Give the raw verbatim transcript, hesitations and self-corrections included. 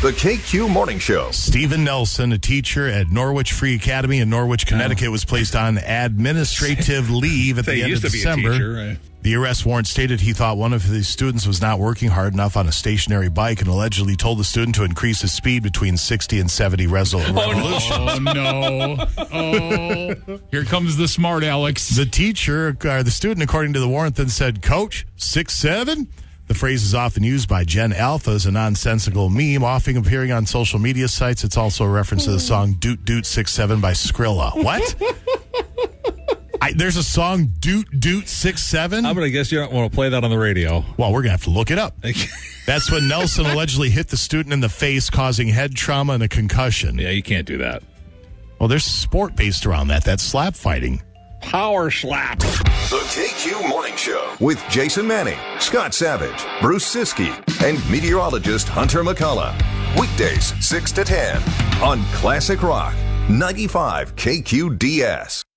The K Q Morning Show. Stephen Nelson, a teacher at Norwich Free Academy in Norwich, Connecticut, was placed on administrative leave at Say, the he end used of to be a December. teacher, right? The arrest warrant stated he thought one of his students was not working hard enough on a stationary bike and allegedly told the student to increase his speed between sixty and seventy resol- revolutions. Oh, no. Oh, here comes the smart Alex. The teacher, or the student, according to the warrant, then said, "Coach, six seven?" The phrase is often used by Gen Alpha as a nonsensical meme, often appearing on social media sites. It's also a reference to the song Doot Doot six seven by Skrilla. What? I, there's a song Doot Doot six seven? I'm going to guess you don't want to play that on the radio. Well, we're going to have to look it up. That's when Nelson allegedly hit the student in the face, causing head trauma and a concussion. Yeah, you can't do that. Well, there's sport based around that. That's slap fighting. Power slap. The K Q Morning Show with Jason Manning, Scott Savage, Bruce Siskey, and meteorologist Hunter McCullough. Weekdays six to ten on Classic Rock ninety-five K Q D S.